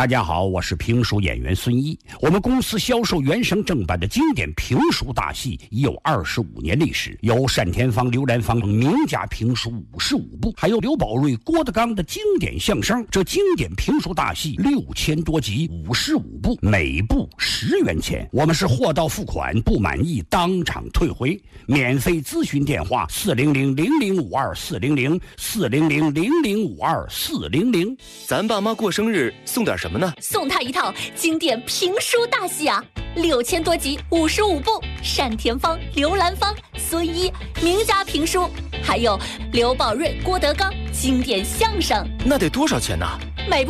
大家好，我是评书演员孙一。我们公司销售原声正版的经典评书大戏已有25年历史，有单田芳、刘兰芳名家评书55部，还有刘宝瑞、郭德纲的经典相声。这经典评书大戏6000多集，55部，每部10元钱。我们是货到付款，不满意当场退回。免费咨询电话400-0052-400，400-0052-400。 咱爸妈过生日送点什么呢？ 送他一套经典评书大戏啊，6000多集，55部，单田芳、刘兰芳、孙一名家评书，还有刘宝瑞、郭德纲经典相声。 那得多少钱呢？ 每部